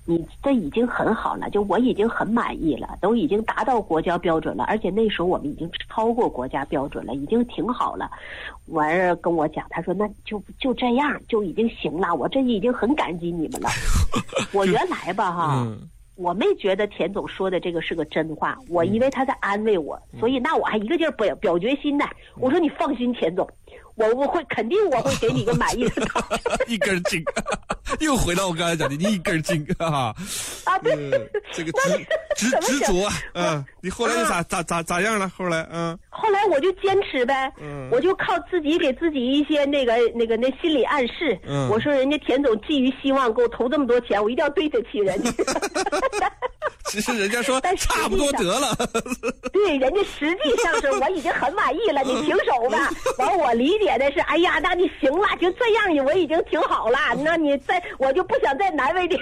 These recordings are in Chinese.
你这已经很好了，就我已经很满意了，都已经达到国家标准了，而且那时候我们已经超过国家标准了，已经挺好了。完事跟我讲，他说那就这样就已经行了，我这已经很感激你们了。我原来吧哈。我没觉得田总说的这个是个真话，我以为他在安慰我，所以那我还一个劲儿表决心呢。我说你放心，田总，我会肯定我会给你一个满意的答案。 一根筋，又回到我刚才讲的，你一根筋啊！ 啊，对， 这个执着啊，你后来又咋样了？后来后来我就坚持呗，我就靠自己给自己一些那心理暗示。我说人家田总寄予希望给我投这么多钱，我一定要对得起人家。 其实人家说差不多得了。 对，人家实际上是我已经很满意了，你停手吧。完，我理解的是，哎呀，那你行了，就这样，我已经挺好了。那你我就不想再难为你。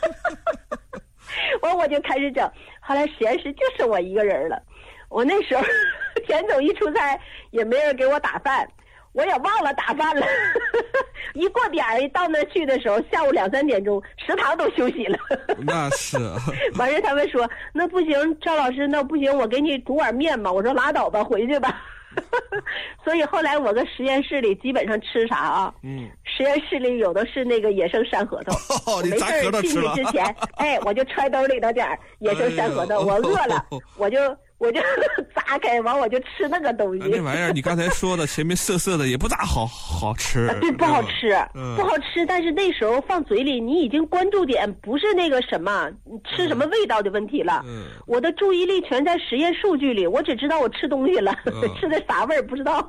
完，我就开始整。后来实验室就剩我一个人了。我那时候田总一出差也没人给我打饭，我也忘了打饭了。一过点儿，一到那去的时候，下午2、3点钟，食堂都休息了。 那是。 完事他们说那不行，赵老师那不行，我给你煮碗面吧。我说拉倒吧，回去吧。所以后来我搁实验室里基本上吃啥啊？实验室里有的是那个野生山核桃。 你砸核桃吃了？ 没事进去之前，我就揣兜里头点儿野生山核桃。我饿了，我就砸开，完我就吃那个东西。 那玩意儿你刚才说的前面涩涩的也不咋好吃。 对，不好吃，不好吃。但是那时候放嘴里，你已经关注点不是那个什么吃什么味道的问题了。我的注意力全在实验数据里，我只知道我吃东西了，吃的啥味儿不知道。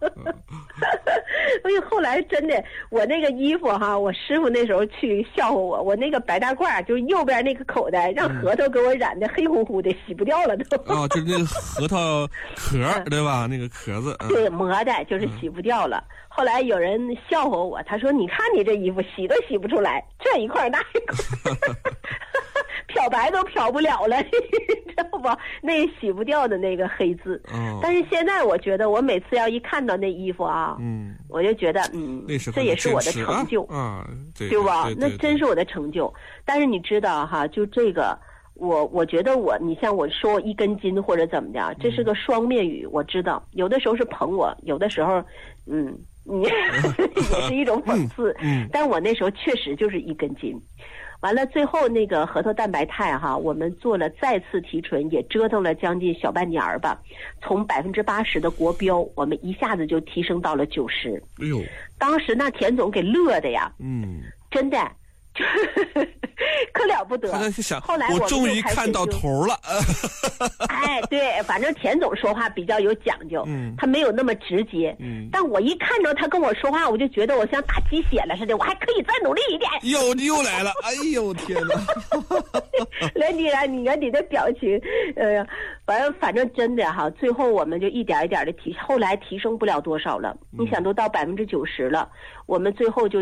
所以后来真的，我那个衣服哈，我师傅那时候去笑话我，我那个白大褂就是右边那个口袋，让核桃给我染的黑乎乎的，洗不掉了都。 就是那个核桃壳对吧？那个壳子。 对，磨的就是洗不掉了。后来有人笑话我，他说：“你看你这衣服洗都洗不出来，这一块那一块，漂白都漂不了了，你知道不？那洗不掉的那个黑字。”但是现在我觉得，我每次要一看到那衣服啊，我就觉得这也是我的成就啊， 对吧？那真是我的成就。但是你知道哈，就这个。我觉得你像我说一根筋或者怎么的，这是个双面语。我知道有的时候是捧我，有的时候你也是一种讽刺。但我那时候确实就是一根筋。完了最后那个核桃蛋白肽哈，我们做了再次提纯，也折腾了将近小半年吧，从80%的国标，我们一下子就提升到了90%。 哎呦， 当时那田总给乐的呀，真的。可了不得！ 他在想， 后来我终于看到头了。 对，反正田总说话比较有讲究，他没有那么直接。但我一看着他跟我说话，我就觉得我像打鸡血了似的，我还可以再努力一点。 又来了！哎呦天哪！ 你看你的表情，反正真的哈，最后我们就一点一点的后来提升不了多少了。你想都到90%了，我们最后就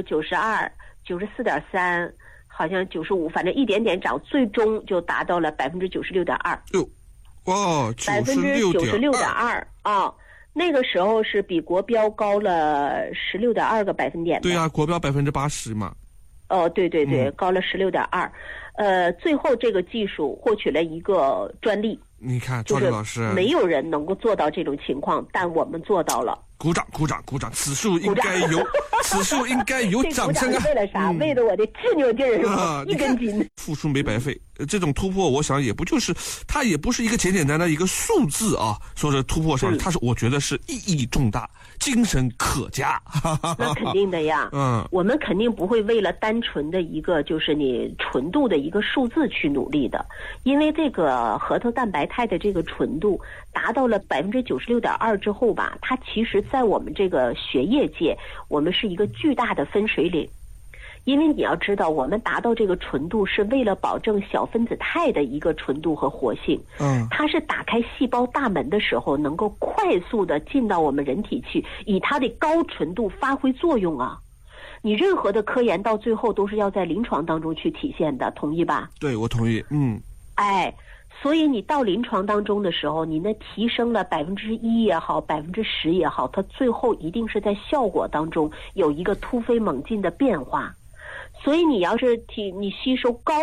92。94.3，好像95，反正一点点涨，最终就达到了96.2%。 哇，96.2% 啊！那个时候是比国标高了16.2个百分点。 对啊，国标80%嘛。 对，高了16.2%。最后这个技术获取了一个专利。 你看，赵丽老师， 没有人能够做到这种情况，但我们做到了。 鼓掌！此处应该有掌声啊！ 为了啥？为了我的执拗劲儿是吧？一根筋， 付出没白费。这种突破，我想也不就是，它也不是一个简简单单一个数字啊。说是突破上，我觉得是意义重大，精神可嘉。 那肯定的呀。我们肯定不会为了单纯的一个就是你纯度的一个数字去努力的，因为这个核桃蛋白肽的这个纯度达到了96.2%之后吧，它其实在我们这个学业界，我们是一个巨大的分水岭。因为你要知道，我们达到这个纯度是为了保证小分子肽的一个纯度和活性。它是打开细胞大门的时候，能够快速的进到我们人体去，以它的高纯度发挥作用啊。你任何的科研到最后都是要在临床当中去体现的，同意吧？ 对，我同意。 所以你到临床当中的时候，你那提升了1%也好，10%也好，它最后一定是在效果当中有一个突飞猛进的变化。所以你要是你吸收高